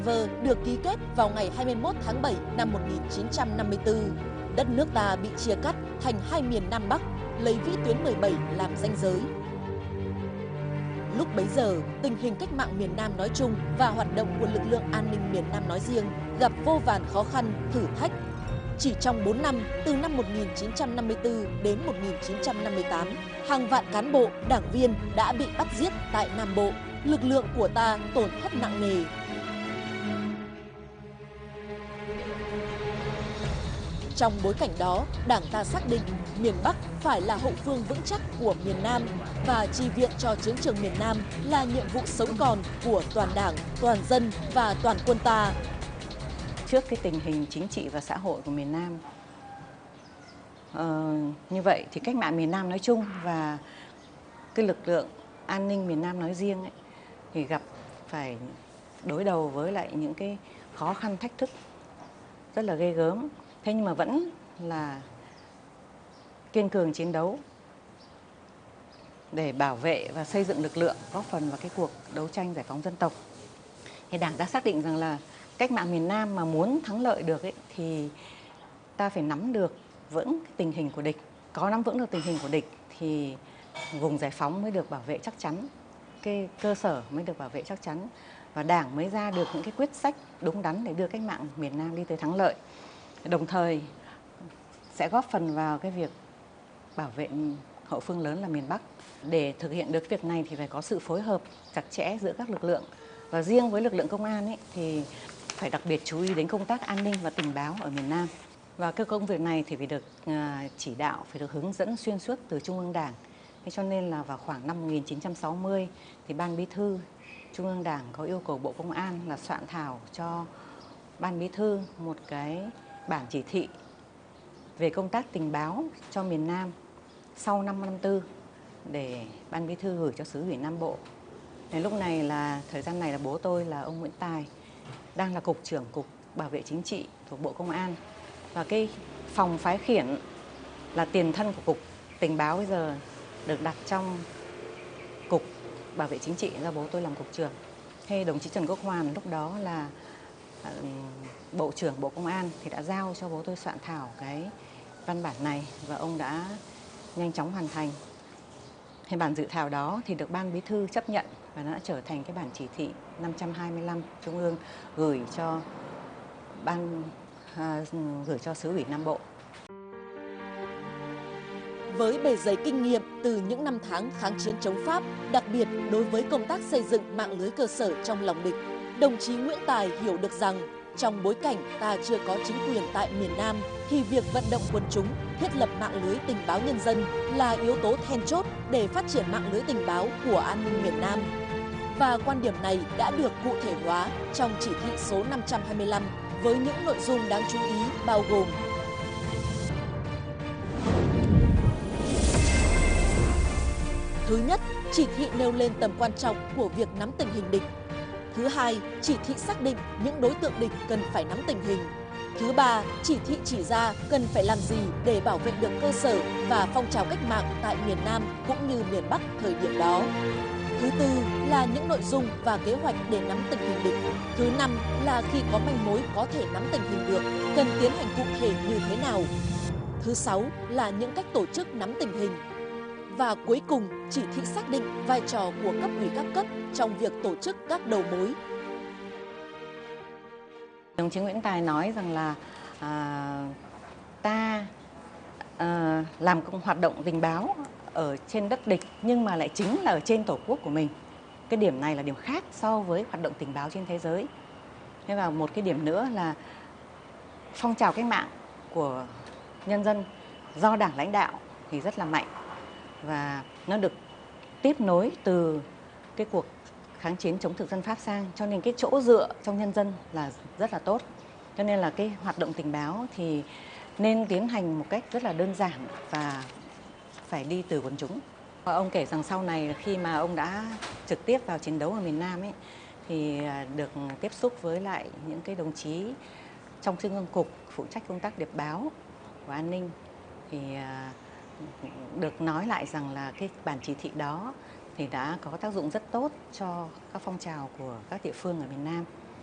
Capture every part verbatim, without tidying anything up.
vờ được ký kết vào ngày hai mươi mốt tháng bảy năm một nghìn chín trăm năm mươi tư. Đất nước ta bị chia cắt thành hai miền Nam Bắc, lấy vĩ tuyến mười bảy làm ranh giới. Lúc bấy giờ, tình hình cách mạng miền Nam nói chung và hoạt động của lực lượng an ninh miền Nam nói riêng gặp vô vàn khó khăn, thử thách. Chỉ trong bốn năm, từ năm một nghìn chín trăm năm mươi tư đến một nghìn chín trăm năm mươi tám, hàng vạn cán bộ, đảng viên đã bị bắt giết tại Nam Bộ. Lực lượng của ta tổn thất nặng nề. Trong bối cảnh đó, Đảng ta xác định miền Bắc phải là hậu phương vững chắc của miền Nam và chi viện cho chiến trường miền Nam là nhiệm vụ sống còn của toàn Đảng, toàn dân và toàn quân ta. Trước cái tình hình chính trị và xã hội của miền Nam ờ, như vậy thì cách mạng miền Nam nói chung và cái lực lượng an ninh miền Nam nói riêng ấy, thì gặp phải đối đầu với lại những cái khó khăn thách thức rất là ghê gớm. Thế nhưng mà vẫn là kiên cường chiến đấu để bảo vệ và xây dựng lực lượng, góp phần vào cái cuộc đấu tranh giải phóng dân tộc. Thì Đảng ta xác định rằng là cách mạng miền Nam mà muốn thắng lợi được ấy, thì ta phải nắm được vững tình hình của địch. Có nắm vững được tình hình của địch thì vùng giải phóng mới được bảo vệ chắc chắn, cái cơ sở mới được bảo vệ chắc chắn và Đảng mới ra được những cái quyết sách đúng đắn để đưa cách mạng miền Nam đi tới thắng lợi. Đồng thời sẽ góp phần vào cái việc bảo vệ hậu phương lớn là miền Bắc. Để thực hiện được việc này thì phải có sự phối hợp chặt chẽ giữa các lực lượng. Và riêng với lực lượng công an ấy, thì phải đặc biệt chú ý đến công tác an ninh và tình báo ở miền Nam. Và cái công việc này thì phải được chỉ đạo, phải được hướng dẫn xuyên suốt từ Trung ương Đảng. Thế cho nên là vào khoảng năm một nghìn chín trăm sáu mươi thì Ban Bí thư Trung ương Đảng có yêu cầu Bộ Công an là soạn thảo cho Ban Bí thư một cái bản chỉ thị về công tác tình báo cho miền Nam sau năm năm tư để Ban Bí thư gửi cho Xứ ủy Nam Bộ. Đến lúc này là thời gian này là bố tôi là ông Nguyễn Tài đang là cục trưởng Cục Bảo vệ Chính trị thuộc Bộ Công an và cái phòng phái khiển là tiền thân của Cục Tình báo bây giờ được đặt trong Cục Bảo vệ Chính trị, do bố tôi làm cục trưởng. Thế đồng chí Trần Quốc Hoàn lúc đó là Bộ trưởng Bộ Công an thì đã giao cho bố tôi soạn thảo cái văn bản này và ông đã nhanh chóng hoàn thành. Thì bản dự thảo đó thì được Ban Bí thư chấp nhận và nó đã trở thành cái bản chỉ thị năm trăm hai mươi lăm Trung ương gửi cho ban à, gửi cho Xứ ủy Nam Bộ. Với bề dày kinh nghiệm từ những năm tháng kháng chiến chống Pháp, đặc biệt đối với công tác xây dựng mạng lưới cơ sở trong lòng địch, đồng chí Nguyễn Tài hiểu được rằng trong bối cảnh ta chưa có chính quyền tại miền Nam thì việc vận động quần chúng thiết lập mạng lưới tình báo nhân dân là yếu tố then chốt để phát triển mạng lưới tình báo của an ninh miền Nam. Và quan điểm này đã được cụ thể hóa trong chỉ thị số năm trăm hai mươi lăm với những nội dung đáng chú ý bao gồm: Thứ nhất, chỉ thị nêu lên tầm quan trọng của việc nắm tình hình địch. Thứ hai, chỉ thị xác định những đối tượng địch cần phải nắm tình hình. Thứ ba, chỉ thị chỉ ra cần phải làm gì để bảo vệ được cơ sở và phong trào cách mạng tại miền Nam cũng như miền Bắc thời điểm đó. Thứ tư là những nội dung và kế hoạch để nắm tình hình địch. Thứ năm là khi có manh mối có thể nắm tình hình được, cần tiến hành cụ thể như thế nào. Thứ sáu là những cách tổ chức nắm tình hình. Và cuối cùng, chỉ thị xác định vai trò của cấp ủy các cấp trong việc tổ chức các đầu mối. Đồng chí Nguyễn Tài nói rằng là à, ta à, làm công hoạt động tình báo ở trên đất địch nhưng mà lại chính là ở trên tổ quốc của mình. Cái điểm này là điểm khác so với hoạt động tình báo trên thế giới. Thế và một cái điểm nữa là phong trào cách mạng của nhân dân do Đảng lãnh đạo thì rất là mạnh và nó được tiếp nối từ cái cuộc kháng chiến chống thực dân Pháp sang, cho nên cái chỗ dựa trong nhân dân là rất là tốt. Cho nên là cái hoạt động tình báo thì nên tiến hành một cách rất là đơn giản và phải đi từ quần chúng. Ông kể rằng sau này khi mà ông đã trực tiếp vào chiến đấu ở miền Nam ấy, thì được tiếp xúc với lại những cái đồng chí trong Trung ương Cục phụ trách công tác điệp báo của an ninh, thì được nói lại rằng là cái bản chỉ thị đó thì đã có tác dụng rất tốt cho các phong trào của các địa phương ở miền Nam.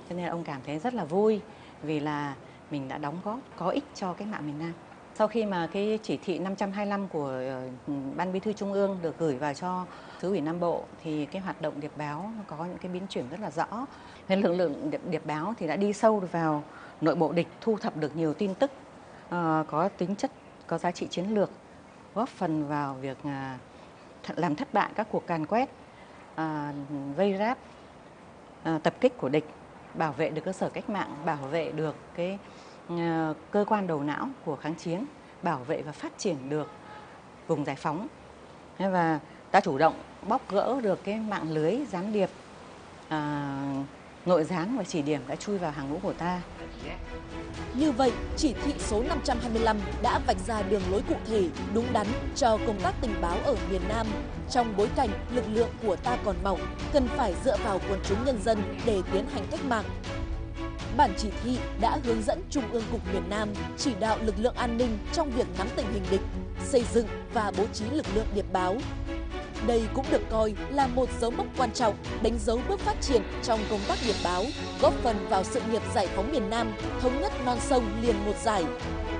Cho nên là ông cảm thấy rất là vui vì là mình đã đóng góp có ích cho cách mạng miền Nam. Sau khi mà cái chỉ thị năm trăm hai mươi lăm của Ban Bí thư Trung ương được gửi vào cho xứ ủy Nam Bộ thì cái hoạt động điệp báo nó có những cái biến chuyển rất là rõ. Nên lực lượng điệp, điệp báo thì đã đi sâu vào nội bộ địch, thu thập được nhiều tin tức uh, có tính chất, có giá trị chiến lược, góp phần vào việc uh, làm thất bại các cuộc càn quét, uh, vây ráp, uh, tập kích của địch, bảo vệ được cơ sở cách mạng, bảo vệ được cái uh, cơ quan đầu não của kháng chiến, bảo vệ và phát triển được vùng giải phóng. Và đã chủ động bóc gỡ được cái mạng lưới gián điệp, à, nội gián và chỉ điểm đã chui vào hàng ngũ của ta. Như vậy, chỉ thị số năm trăm hai mươi lăm đã vạch ra đường lối cụ thể, đúng đắn cho công tác tình báo ở miền Nam. Trong bối cảnh lực lượng của ta còn mỏng, cần phải dựa vào quần chúng nhân dân để tiến hành cách mạng. Bản chỉ thị đã hướng dẫn Trung ương Cục miền Nam chỉ đạo lực lượng an ninh trong việc nắm tình hình địch, xây dựng và bố trí lực lượng điệp báo. Đây cũng được coi là một dấu mốc quan trọng, đánh dấu bước phát triển trong công tác điệp báo, góp phần vào sự nghiệp giải phóng miền Nam, thống nhất non sông liền một giải.